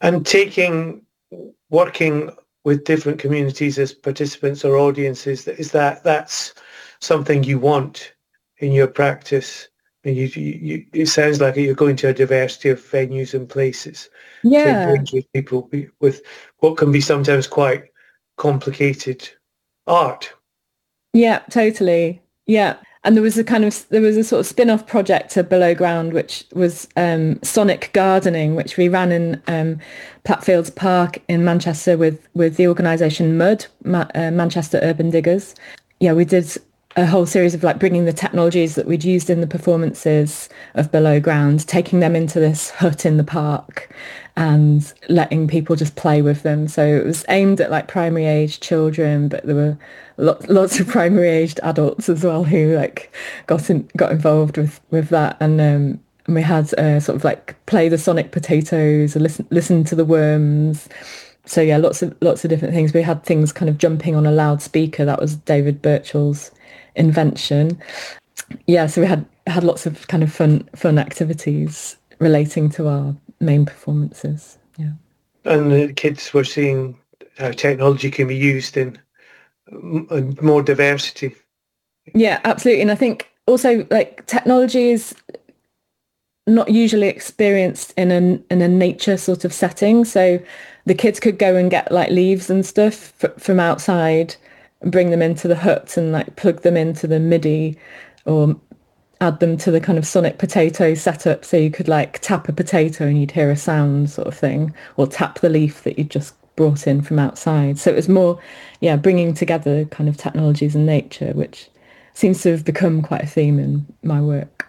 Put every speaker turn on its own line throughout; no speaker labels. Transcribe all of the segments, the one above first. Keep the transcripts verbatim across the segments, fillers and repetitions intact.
And taking, working with different communities as participants or audiences, is that that's something you want in your practice? And you, you, it sounds like you're going to a diversity of venues and places to
Yeah,
engage with people with what can be sometimes quite complicated art.
yeah, totally. Yeah. And there was a kind of there was a sort of spin-off project to Below Ground, which was um, Sonic Gardening, which we ran in um, Platfields Park in Manchester with with the organisation Mud, Ma uh, Manchester Urban Diggers. Yeah, we did a whole series of like bringing the technologies that we'd used in the performances of Below Ground, taking them into this hut in the park and letting people just play with them. So it was aimed at like primary age children, but there were lots lots of primary aged adults as well who like got in, got involved with with that. And um and we had uh, sort of like play the sonic potatoes and listen listen to the worms. So yeah, lots of lots of different things. We had things kind of jumping on a loudspeaker. That was David Birchall's invention. Yeah, so we had had lots of kind of fun fun activities relating to our main performances. Yeah.
And the kids were seeing how technology can be used in m- more diversity.
Yeah, absolutely. And I think also like technology is not usually experienced in a in a nature sort of setting. So the kids could go and get like leaves and stuff f from outside and bring them into the hut and like plug them into the MIDI or add them to the kind of sonic potato setup. So you could like tap a potato and you'd hear a sound sort of thing, or tap the leaf that you'd just brought in from outside. So it was more, yeah, bringing together kind of technologies and nature, which seems to have become quite a theme in my work.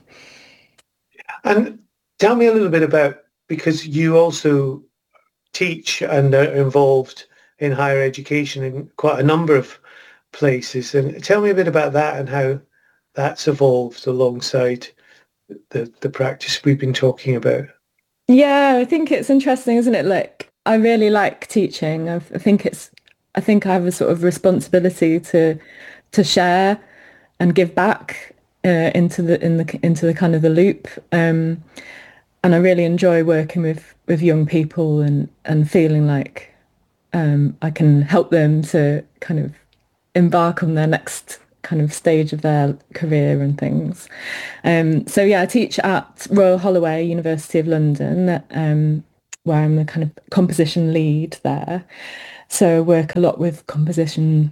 And tell me a little bit about, because you also teach and are involved in higher education in quite a number of places. And tell me a bit about that and how that's evolved alongside the, the practice we've been talking about.
Yeah, I think it's interesting, isn't it? Like, I really like teaching. I've, I think it's, I think I have a sort of responsibility to to share and give back uh, into the in the into the kind of the loop. Um, and I really enjoy working with with young people and and feeling like um, I can help them to kind of embark on their next kind of stage of their career and things. Um, so yeah, I teach at Royal Holloway, University of London, um, where I'm the kind of composition lead there. So I work a lot with composition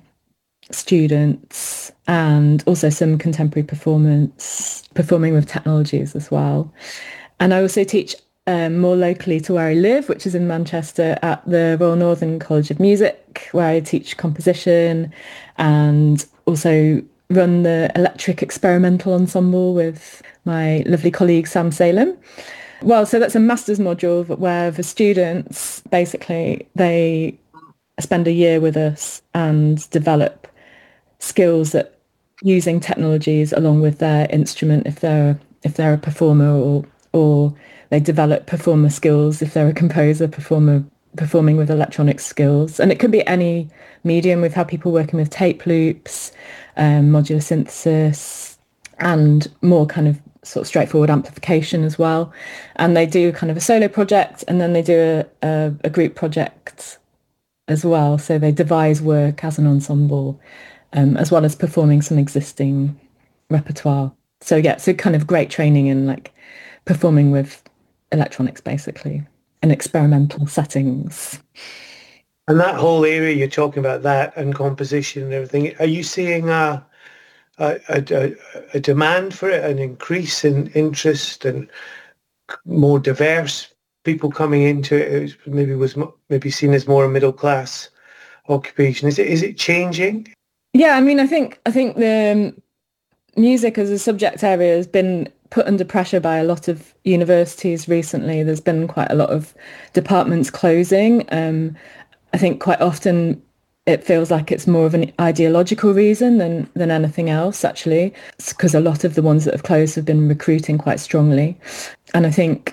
students and also some contemporary performance, performing with technologies as well. And I also teach um, more locally to where I live, which is in Manchester at the Royal Northern College of Music, where I teach composition and also run the Electric Experimental Ensemble with my lovely colleague Sam Salem. Well, so that's a master's module where the students basically they spend a year with us and develop skills that using technologies along with their instrument if they're if they're a performer or or they develop performer skills if they're a composer performer performing with electronic skills. And it can be any medium. We've had people working with tape loops, um, modular synthesis, and more kind of sort of straightforward amplification as well. And they do kind of a solo project and then they do a, a, a group project as well. So they devise work as an ensemble, um, as well as performing some existing repertoire. So yeah, so kind of great training in like performing with electronics basically in experimental settings.
And that whole area you're talking about, that and composition and everything, are you seeing a, a, a, a demand for it, an increase in interest and more diverse people coming into it? It maybe was maybe seen as more a middle class occupation. Is it is it changing?
Yeah, I mean, I think I think the um, music as a subject area has been put under pressure by a lot of universities recently. There's been quite a lot of departments closing. Um, I think quite often it feels like it's more of an ideological reason than than anything else, actually, because a lot of the ones that have closed have been recruiting quite strongly. And I think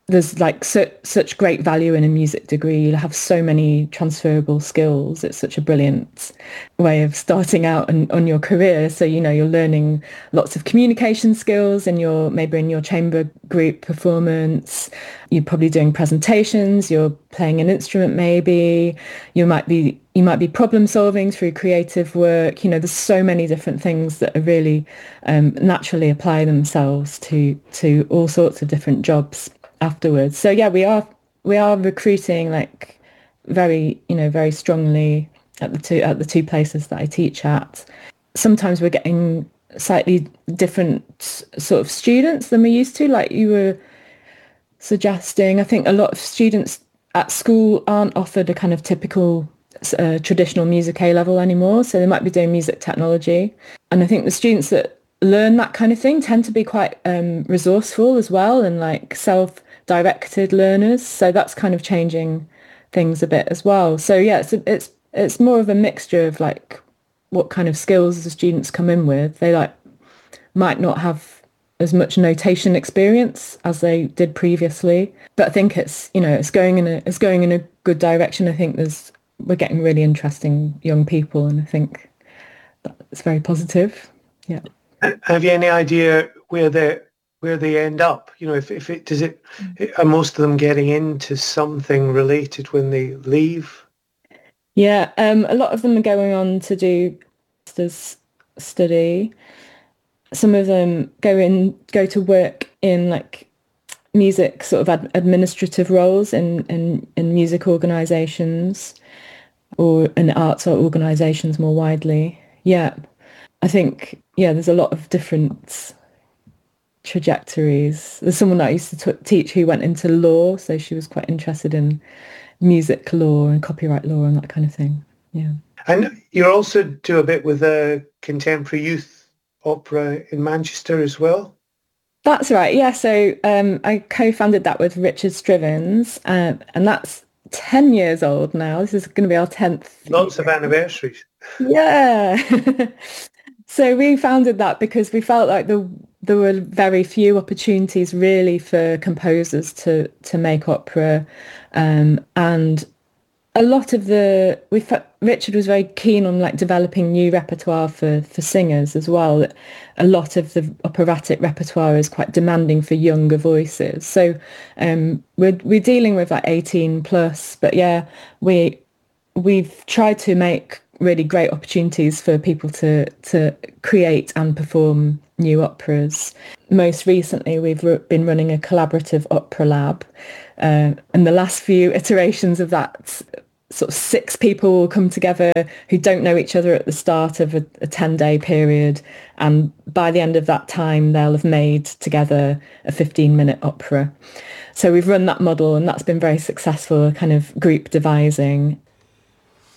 there's like su- such great value in a music degree. You have so many transferable skills. It's such a brilliant way of starting out and on your career. So, you know, you're learning lots of communication skills in your, maybe in your chamber group performance. You're probably doing presentations, you're playing an instrument maybe, you might be you might be problem solving through creative work. You know, there's so many different things that are really um, naturally apply themselves to to all sorts of different jobs afterwards. So yeah, we are we are recruiting like very, you know, very strongly at the two at the two places that I teach at. Sometimes we're getting slightly different sort of students than we used to, like you were suggesting. I think a lot of students at school aren't offered a kind of typical uh, traditional music A level anymore, so they might be doing music technology. And I think the students that learn that kind of thing tend to be quite um, resourceful as well, and like self-directed learners. So that's kind of changing things a bit as well. So yeah, it's it's it's more of a mixture of like what kind of skills the students come in with. They like might not have as much notation experience as they did previously, but I think it's, you know, it's going in a it's going in a good direction. I think there's we're getting really interesting young people, and I think that's very positive. Yeah.
Have you any idea where they where they end up? You know, if if it does it, are most of them getting into something related when they leave?
Yeah, um, a lot of them are going on to do master's study. Some of them go in go to work in like music sort of ad- administrative roles in, in, in music organisations or in arts or organisations more widely. Yeah, I think, yeah, there's a lot of different trajectories. There's someone I used to t- teach who went into law, so she was quite interested in music law and copyright law and that kind of thing. Yeah.
And you also do a bit with a contemporary youth opera in Manchester as well?
That's right, yeah. So um, I co-founded that with Richard Strivens, uh, and that's ten years old now. This is going to be our tenth.
Lots of anniversaries.
Yeah. So we founded that because we felt like the, there were very few opportunities really for composers to, to make opera. Um, and a lot of the, we fe- Richard was very keen on like developing new repertoire for, for singers as well. A lot of the operatic repertoire is quite demanding for younger voices. So um, we're, we're dealing with like eighteen plus, but yeah, we, we've tried to make really great opportunities for people to to create and perform new operas. Most recently, we've r- been running a collaborative opera lab, uh, and the last few iterations of that, sort of six people will come together who don't know each other at the start of a, a ten-day period, and by the end of that time, they'll have made together a fifteen-minute opera. So we've run that model, and that's been very successful, kind of group devising.